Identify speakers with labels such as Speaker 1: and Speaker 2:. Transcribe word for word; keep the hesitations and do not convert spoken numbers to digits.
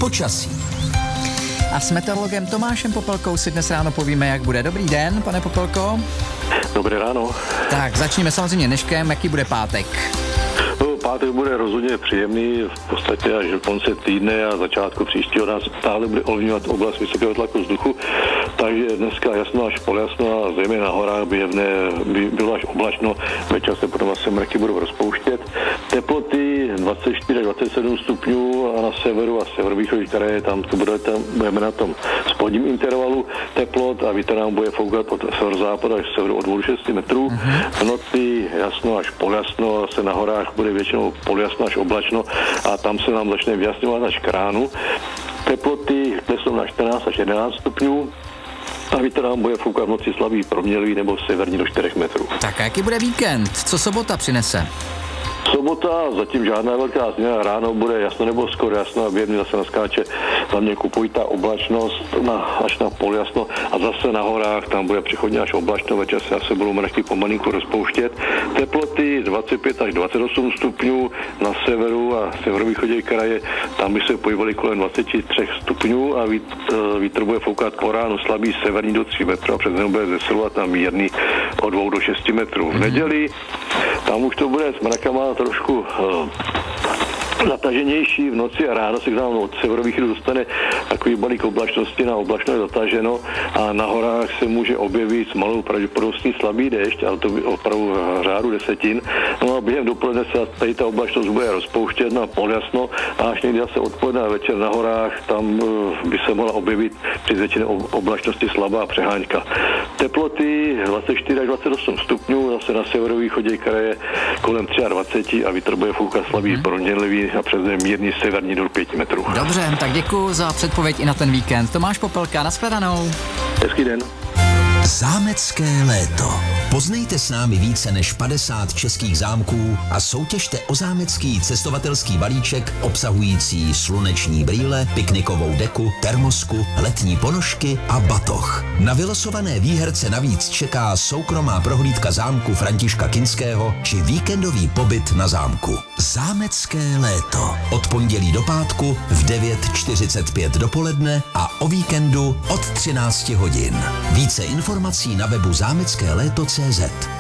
Speaker 1: počasí.
Speaker 2: A s meteorologem Tomášem Popelkou si dnes ráno povíme, jak bude. Dobrý den, pane Popelko.
Speaker 3: Dobré ráno.
Speaker 2: Tak, začneme samozřejmě dneškem, jaký bude pátek.
Speaker 3: Pátek bude rozhodně příjemný, v podstatě až do konce týdne a začátku příštího nás stále bude ovlivňovat oblast vysokého tlaku vzduchu, takže dneska jasno až poljasno a zejména na horách by, jevné, by bylo až oblačno, večer se potom asi mraky budou rozpouštět. Teploty dvacet čtyři až dvacet sedm stupňů a na severu a severovýchodě kraje, tam to bude, tam budeme na tom spodním intervalu teplot a vítr nám bude foukat od severozápadu až severu od dvou do šesti metrů. V noci jasno až poljasno, se na horách bude většinou poljasno až oblačno a tam se nám začne vyjasňovat až k ránu. Teploty klesnou na čtrnáct až jedenáct stupňů a vítr nám bude foukat v noci slabý proměnlivý nebo severní do čtyřech metrů.
Speaker 2: Tak a jaký bude víkend? Co sobota přinese?
Speaker 3: Sobota, zatím žádná velká změna, ráno bude jasno nebo skoro jasno a během zase naskáče hlavně kupujta oblačnost na, až na poljasno a zase na horách tam bude přechodně až oblačno, večer se asi budou mraky pomalinku rozpouštět. Teploty dvacet pět až dvacet osm stupňů na severu a severovýchodě kraje, tam by se pohybovali kolem dvacet tři stupňů a vítr, vítr bude foukat po ránu slabý severní do tří metrů a přes den bude zesilovat na mírný od dvou do šesti metrů. V neděli tam už to bude s mrakama trošku uh, zataženější v noci a ráno se k nám od severovýchodu dostane takový balík oblačnosti, na oblačno je zataženo a na horách se může objevit s malou pravděpodobností slabý déšť, ale to by opravdu v řádu desetin. No a během dopoledne se tady ta oblačnost bude rozpouštět na poljasno a až někdy zase odpoledne a večer na horách, tam uh, by se mohla objevit při zvětšené oblačnosti slabá přehánka. Teploty dvacet čtyři až dvacet osm stupňů, zase na severovýchodě kraje kolem dvacet tři a vítr bude foukat slabý hmm. proměnlivý a přes den mírný severní do pěti metrů.
Speaker 2: Dobře, tak děkuji za předpověď i na ten víkend. Tomáš Popelka, nashledanou.
Speaker 3: Hezký den.
Speaker 1: Zámecké léto. Poznejte s námi více než padesát českých zámků a soutěžte o zámecký cestovatelský balíček obsahující sluneční brýle, piknikovou deku, termosku, letní ponožky a batoh. Na vylosované výherce navíc čeká soukromá prohlídka zámku Františka Kinského či víkendový pobyt na zámku. Zámecké léto. Od pondělí do pátku v devět čtyřicet pět dopoledne a o víkendu od třinácti hodin. Více informací na webu zámecké léto tečka cé zet.